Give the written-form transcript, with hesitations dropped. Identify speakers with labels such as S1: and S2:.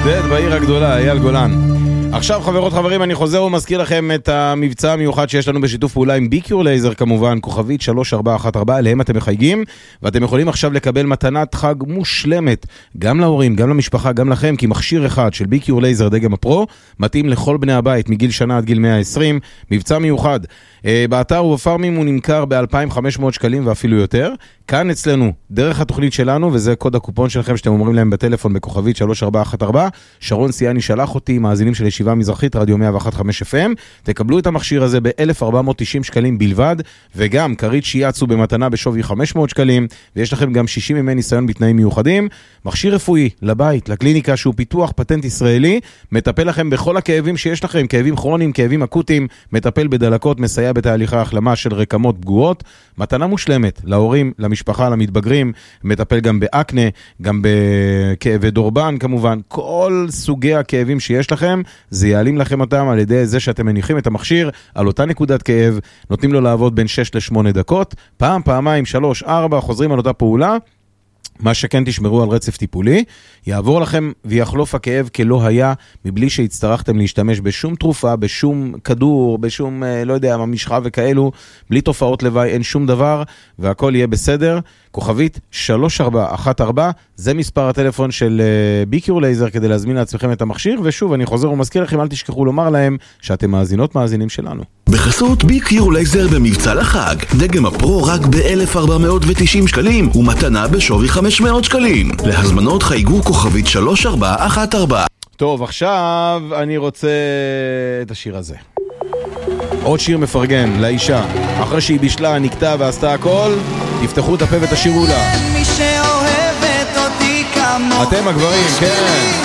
S1: בודד בעיר הגדולה, אייל גולן. עכשיו חברות חברים, אני חוזר ומזכיר לכם את המבצע המיוחד שיש לנו בשיתוף פעולה עם ביקור לייזר כמובן, כוכבית 3414, אליהם אתם מחייגים, ואתם יכולים עכשיו לקבל מתנת חג מושלמת, גם להורים, גם למשפחה, גם לכם, כי מכשיר אחד של ביקור לייזר דגם הפרו, מתאים לכל בני הבית מגיל שנה עד גיל 120, מבצע מיוחד. באתר ובפארמים הוא נמכר ב-2,500 שקלים ואפילו יותר. כאן אצלנו, דרך התוכנית שלנו, וזה קוד הקופון שלכם שאתם אומרים להם בטלפון בכוכבית 3414, שרון סיאני שלח אותי, מאזינים של ישיבה מזרחית, רדיו 101.5 FM, תקבלו את המכשיר הזה ב-1,490 שקלים בלבד, וגם כרית שיאצו במתנה בשווי 500 שקלים, ויש לכם גם 60 ימי ניסיון בתנאים מיוחדים. מכשיר רפואי לבית, לקליניקה, שהוא פיתוח פטנט ישראלי, מטפל לכם בכל הכאבים שיש לכם, כאבים כרוניים, כאבים אקוטיים, מטפל בדלקות, מסייע בתהליך ההחלמה של רקמות פגועות. מתנה מושלמת להורים, למשפחה, למתבגרים, מטפל גם באקנה, גם בכאבי דורבן כמובן, כל סוגי הכאבים שיש לכם, זה יעלים לכם אותם על ידי זה שאתם מניחים את המכשיר על אותה נקודת כאב, נותנים לו לעבוד בין 6 ל-8 דקות, פעם, פעמיים, 3, 4, חוזרים על אותה פעולה, מה שכן תשמרו על רצף טיפולי, יעבור לכם ויחלוף הכאב כלא היה, מבלי שהצטרכתם להשתמש בשום תרופה, בשום כדור, בשום, לא יודע, משחה וכאלו, בלי תופעות לוואי, אין שום דבר, והכל יהיה בסדר. כוכבית 3414, זה מספר הטלפון של ביקור לייזר כדי להזמין לעצמכם את המכשיר, ושוב, אני חוזר ומזכיר לכם, אל תשכחו לומר להם שאתם מאזינות מאזינים שלנו.
S2: בחסות ביקור לייזר במבצע לחג, דגם הפרו רק ב-1,490 שקלים, ומתנה בשווי 500 שקלים. להזמנות חייגו כוכבית 3414.
S1: טוב, עכשיו אני רוצה את השיר הזה. עוד שיר מפרגן לאישה, אחרי שהיא בשלה, נקטה ועשתה הכל, תפתחו את הפה ותשירו לה.
S3: מי שאוהבת אותי כמוך,
S1: אתם הגברים, כן.